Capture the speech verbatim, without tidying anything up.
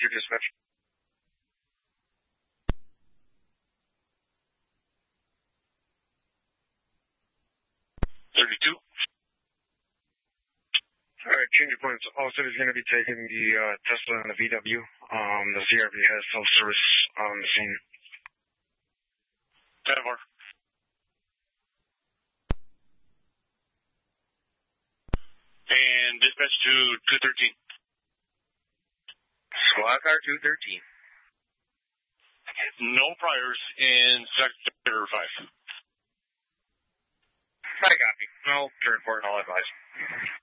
your dispatch. thirty-two. All right, change of plans. All cities going to be taking the uh, Tesla and the V W. Um, the C R V has self-service on the scene. ten four. And dispatch to two thirteen. Squad car two thirteen. No priors in sector five. I copy. No, turn report and I'll advise.